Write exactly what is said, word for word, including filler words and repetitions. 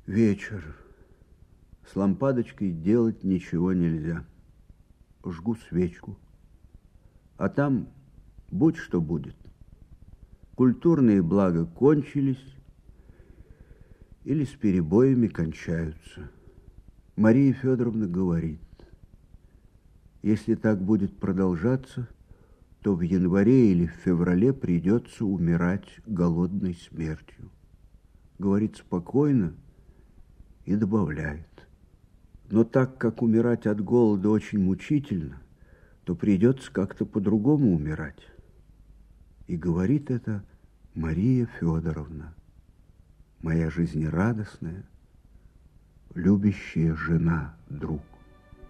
Вечер. С лампадочкой делать ничего нельзя. Жгу свечку. А там будь что будет. Культурные блага кончились или с перебоями кончаются. Мария Федоровна говорит: если так будет продолжаться, то в январе или в феврале придется умирать голодной смертью. Говорит спокойно и добавляет: но так как умирать от голода очень мучительно, то придется как-то по-другому умирать. И говорит это Мария Федоровна, моя жизнерадостная, любящая жена, друг.